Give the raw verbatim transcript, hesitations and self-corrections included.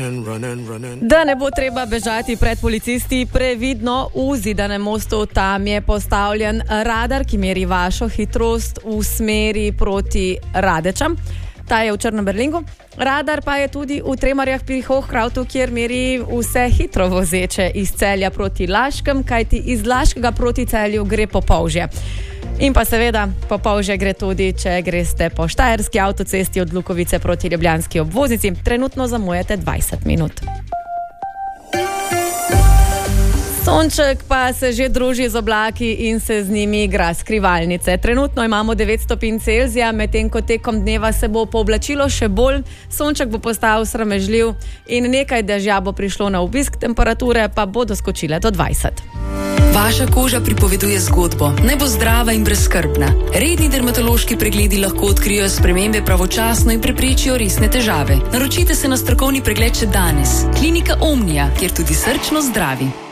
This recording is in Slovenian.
Da ne bo treba bežati pred policisti, previdno v Zidanem mostu. Tam je postavljen radar, ki meri vašo hitrost v smeri proti Radečam. Ta je v Črnomerlingu. Radar pa je tudi v Tremarjah pri Hochkrautu, kjer meri vse hitro vozeče iz Celja proti Laškem, kajti iz Laškega proti Celju gre Popolžje. In pa seveda Popolžje gre tudi, če greste po štajerski avtocesti od Lukovice proti ljubljanski obvoznici. Trenutno zamujate dvajset minut. Sonček pa se že druži z oblaki in se z njimi igra skrivalnice. Trenutno imamo devet stopinj Celzija, medtem ko tekom dneva se bo pooblačilo še bolj, sonček bo postal sramežljiv in nekaj dežja bo prišlo na obisk, temperature pa bodo skočile do dvajset. Vaša koža pripoveduje zgodbo. Naj bo zdrava in brezskrbna. Redni dermatološki pregledi lahko odkrijejo spremembe pravočasno in preprečijo resne težave. Naročite se na strokovni pregled še danes. Klinika Omnia, kjer tudi srčno zdravi.